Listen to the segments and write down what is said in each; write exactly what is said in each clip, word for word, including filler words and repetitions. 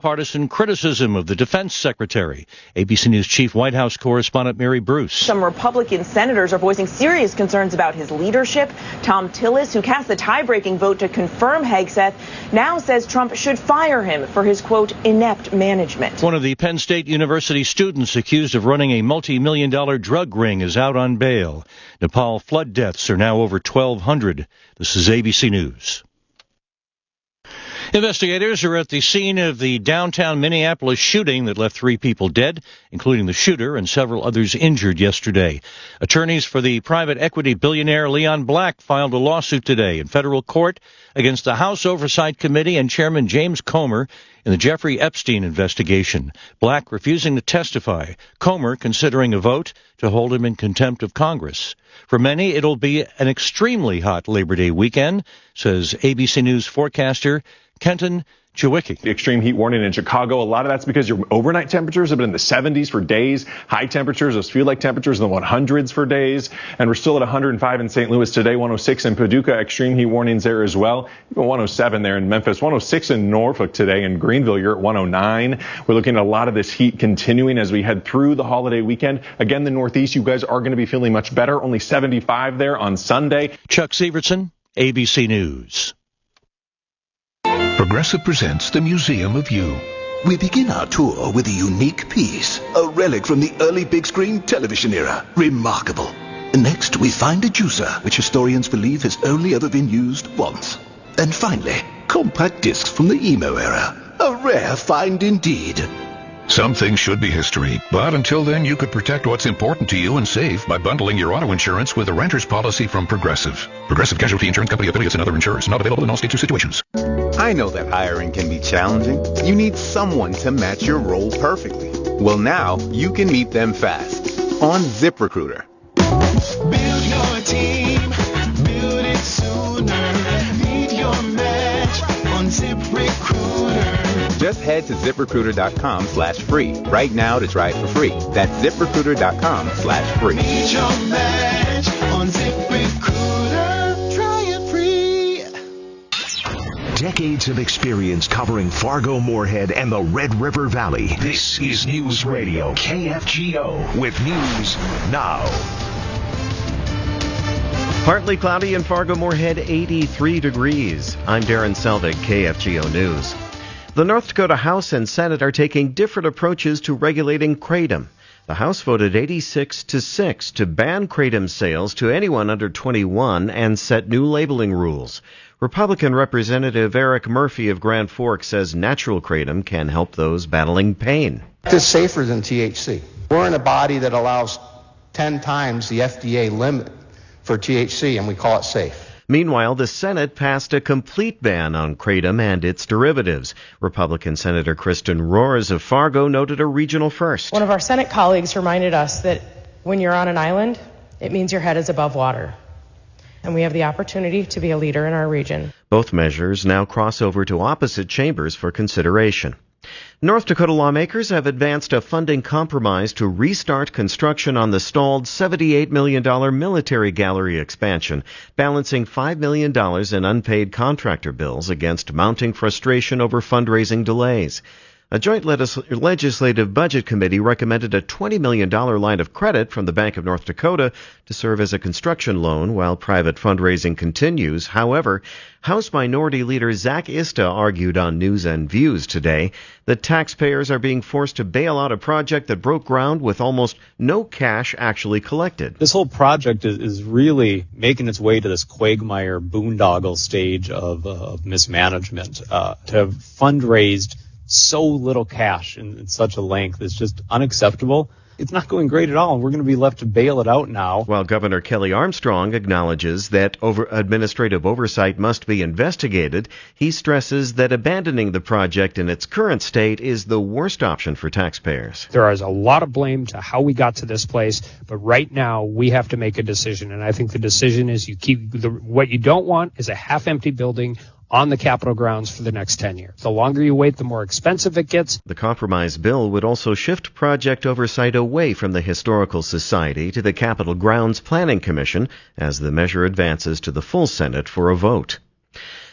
partisan criticism of the defense secretary. A B C News Chief White House correspondent Mary Bruce. Some Republican senators are voicing serious concerns about his leadership. Tom Tillis, who cast the tie-breaking vote to confirm Hegseth, now says Trump should fire him for his, quote, inept management. One of the Penn State University students accused of running a multi-million dollar drug ring is out on bail. Nepal flood deaths are now over twelve hundred. This is A B C News. Investigators are at the scene of the downtown Minneapolis shooting that left three people dead, including the shooter and several others injured yesterday. Attorneys for the private equity billionaire Leon Black filed a lawsuit today in federal court against the House Oversight Committee and Chairman James Comer in the Jeffrey Epstein investigation. Black refusing to testify, Comer considering a vote to hold him in contempt of Congress. For many, it'll be an extremely hot Labor Day weekend, says A B C News forecaster Kenton Chewicki. The extreme heat warning in Chicago, a lot of that's because your overnight temperatures have been in the seventies for days. High temperatures, those feel like temperatures in the hundreds for days. And we're still at one hundred five in Saint Louis today, one oh six in Paducah. Extreme heat warnings there as well. Even one oh seven there in Memphis, one oh six in Norfolk today. In Greenville, you're at one oh nine. We're looking at a lot of this heat continuing as we head through the holiday weekend. Again, the Northeast, you guys are going to be feeling much better. Only seventy-five there on Sunday. Chuck Severson, A B C News. Progressive presents the Museum of You. We begin our tour with a unique piece, a relic from the early big screen television era. Remarkable. Next, we find a juicer, which historians believe has only ever been used once. And finally, compact discs from the emo era. A rare find indeed. Some things should be history, but until then you could protect what's important to you and save by bundling your auto insurance with a renter's policy from Progressive. Progressive Casualty Insurance Company affiliates and other insurers, not available in all states or situations. I know that hiring can be challenging. You need someone to match your role perfectly. Well, now you can meet them fast on ZipRecruiter. Build your team, build it sooner. Meet your match on ZipRecruiter. Just head to ZipRecruiter.com slash free right now to try it for free. That's ZipRecruiter.com slash free. Meet your match on ZipRecruiter. Try it free. Decades of experience covering Fargo, Moorhead, and the Red River Valley. This is News Radio K F G O with news now. Partly cloudy in Fargo, Moorhead, eighty-three degrees. I'm Darren Selvig, K F G O News. The North Dakota House and Senate are taking different approaches to regulating kratom. The House voted eighty-six to six to ban kratom sales to anyone under twenty-one and set new labeling rules. Republican Representative Eric Murphy of Grand Forks says natural kratom can help those battling pain. It's safer than T H C. We're in a body that allows ten times the F D A limit for T H C, and we call it safe. Meanwhile, the Senate passed a complete ban on kratom and its derivatives. Republican Senator Kristen Rohrs of Fargo noted a regional first. One of our Senate colleagues reminded us that when you're on an island, it means your head is above water. And we have the opportunity to be a leader in our region. Both measures now cross over to opposite chambers for consideration. North Dakota lawmakers have advanced a funding compromise to restart construction on the stalled seventy-eight million dollars military gallery expansion, balancing five million dollars in unpaid contractor bills against mounting frustration over fundraising delays. A joint legis- legislative budget committee recommended a twenty million dollars line of credit from the Bank of North Dakota to serve as a construction loan while private fundraising continues. However, House Minority Leader Zach Ista argued on News and Views today that taxpayers are being forced to bail out a project that broke ground with almost no cash actually collected. This whole project is, is really making its way to this quagmire boondoggle stage of, uh, of mismanagement. Uh, to have fundraised so little cash in, in such a length is just unacceptable. It's not going great at all, and we're going to be left to bail it out now. While Governor Kelly Armstrong acknowledges that over administrative oversight must be investigated, he stresses that abandoning the project in its current state is the worst option for taxpayers. There is a lot of blame to how we got to this place, but right now we have to make a decision, and I think the decision is you keep the, what you don't want is a half-empty building on the Capitol grounds for the next ten years. The longer you wait, the more expensive it gets. The compromise bill would also shift project oversight away from the Historical Society to the Capitol Grounds Planning Commission as the measure advances to the full Senate for a vote.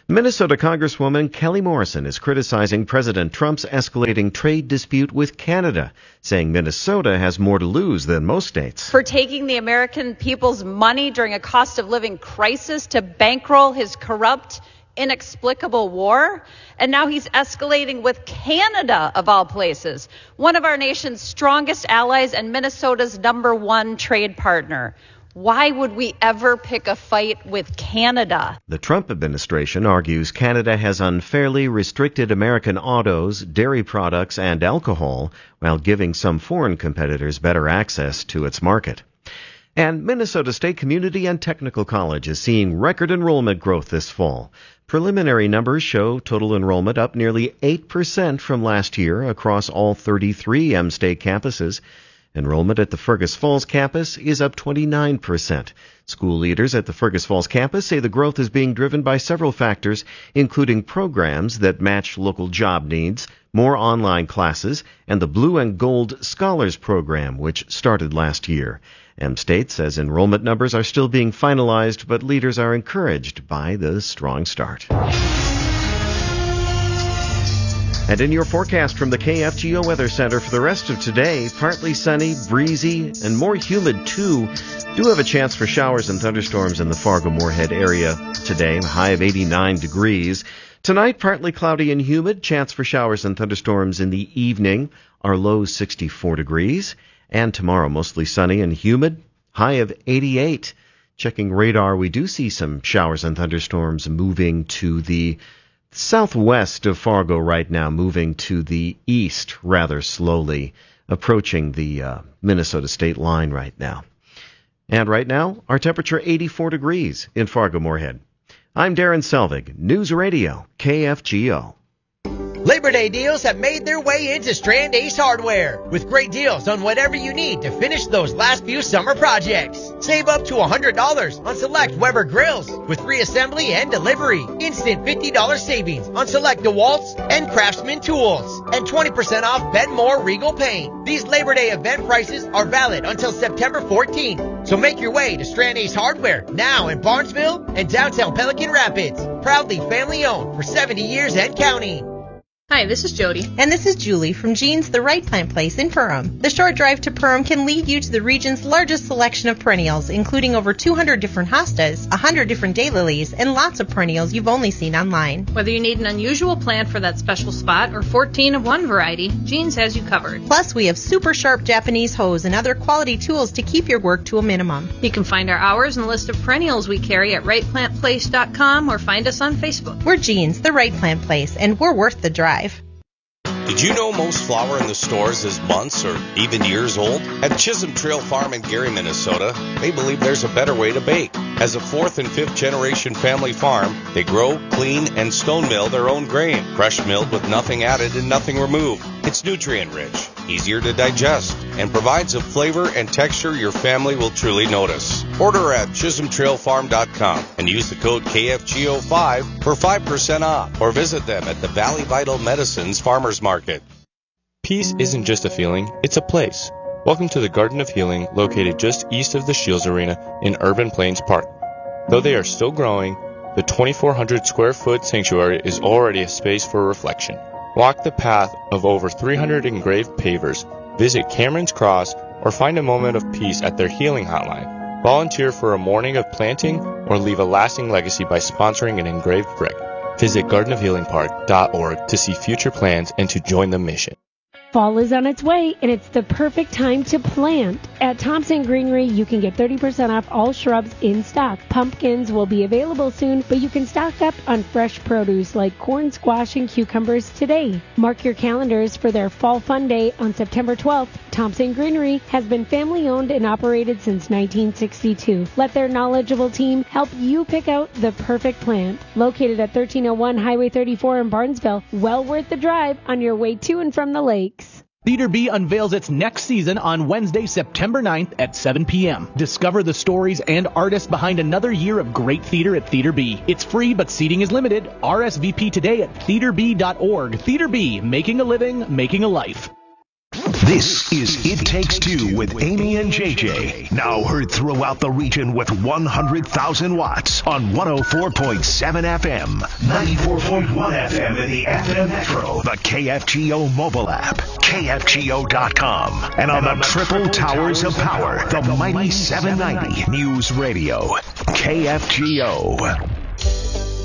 Minnesota Congresswoman Kelly Morrison is criticizing President Trump's escalating trade dispute with Canada, saying Minnesota has more to lose than most states. For taking the American people's money during a cost of living crisis to bankroll his corrupt, inexplicable war, and now he's escalating with Canada, of all places, one of our nation's strongest allies and Minnesota's number one trade partner. Why would we ever pick a fight with Canada? The Trump administration argues Canada has unfairly restricted American autos, dairy products, and alcohol, while giving some foreign competitors better access to its market. And Minnesota State Community and Technical College is seeing record enrollment growth this fall. Preliminary numbers show total enrollment up nearly eight percent from last year across all thirty-three M-State campuses. Enrollment at the Fergus Falls campus is up twenty-nine percent. School leaders at the Fergus Falls campus say the growth is being driven by several factors, including programs that match local job needs, more online classes, and the Blue and Gold Scholars Program, which started last year. M-State says enrollment numbers are still being finalized, but leaders are encouraged by the strong start. And in your forecast from the K F G O Weather Center for the rest of today, partly sunny, breezy, and more humid too. Do have a chance for showers and thunderstorms in the Fargo-Moorhead area today, a high of eighty-nine degrees. Tonight, partly cloudy and humid, chance for showers and thunderstorms in the evening, our low sixty-four degrees. And tomorrow, mostly sunny and humid, high of eighty-eight. Checking radar, we do see some showers and thunderstorms moving to the southwest of Fargo right now, moving to the east rather slowly, approaching the uh, Minnesota state line right now. And right now, our temperature eighty-four degrees in Fargo-Moorhead. I'm Darren Selvig, News Radio, K F G O. Labor Day deals have made their way into Strand Ace Hardware with great deals on whatever you need to finish those last few summer projects. Save up to one hundred dollars on select Weber grills with free assembly and delivery. Instant fifty dollars savings on select DeWalt's and Craftsman tools. And twenty percent off Benmore Regal paint. These Labor Day event prices are valid until September fourteenth. So make your way to Strand Ace Hardware now in Barnesville and downtown Pelican Rapids. Proudly family owned for seventy years and counting. Hi, this is Jody. And this is Julie from Jean's The Right Plant Place in Perham. The short drive to Perham can lead you to the region's largest selection of perennials, including over two hundred different hostas, one hundred different daylilies, and lots of perennials you've only seen online. Whether you need an unusual plant for that special spot or fourteen of one variety, Jean's has you covered. Plus, we have super sharp Japanese hose and other quality tools to keep your work to a minimum. You can find our hours and a list of perennials we carry at right plant place dot com or find us on Facebook. We're Jean's, The Right Plant Place, and we're worth the drive. Did you know most flour in the stores is months or even years old? At Chisholm Trail Farm in Gary, Minnesota, they believe there's a better way to bake. As a fourth and fifth generation family farm, they grow, clean, and stone mill their own grain, fresh milled with nothing added and nothing removed. It's nutrient rich, easier to digest, and provides a flavor and texture your family will truly notice. Order at chisholm trail farm dot com and use the code K F G O five for five percent off, or visit them at the Valley Vital Medicines Farmers Market. Peace isn't just a feeling, it's a place. Welcome to the Garden of Healing, located just east of the Shields Arena in Urban Plains Park. Though they are still growing, the twenty-four hundred square foot sanctuary is already a space for reflection. Walk the path of over three hundred engraved pavers, visit Cameron's Cross, or find a moment of peace at their healing hotline. Volunteer for a morning of planting or leave a lasting legacy by sponsoring an engraved brick. Visit garden of healing park dot org to see future plans and to join the mission. Fall is on its way, and it's the perfect time to plant. At Thompson Greenery, you can get thirty percent off all shrubs in stock. Pumpkins will be available soon, but you can stock up on fresh produce like corn, squash, and cucumbers today. Mark your calendars for their Fall Fun Day on September twelfth. Thompson Greenery has been family-owned and operated since nineteen sixty-two. Let their knowledgeable team help you pick out the perfect plant. Located at thirteen oh one Highway thirty-four in Barnesville, well worth the drive on your way to and from the lakes. Theater B unveils its next season on Wednesday, September ninth at seven p.m. Discover the stories and artists behind another year of great theater at Theater B. It's free, but seating is limited. R S V P today at theater b dot org. Theater B, making a living, making a life. This is It Takes Two with Amy and J J. Now heard throughout the region with one hundred thousand watts on one oh four point seven F M, ninety-four point one F M in the F M Metro, the K F G O mobile app, K F G O dot com, and on the triple towers of power, the mighty seven ninety News Radio, K F G O.